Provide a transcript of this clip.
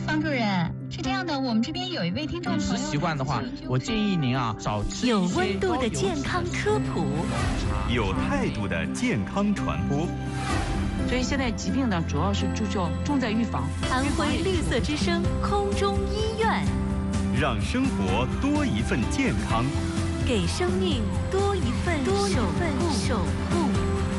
方主任，是这样的，我们这边有一位听众朋友， 饮食习惯的话，我建议您少吃有温度的健康科普， 有态度的健康传播。 所以现在疾病呢，主要是重在预防。 安徽绿色之声空中医院， 让生活多一份健康， 给生命多一份守护。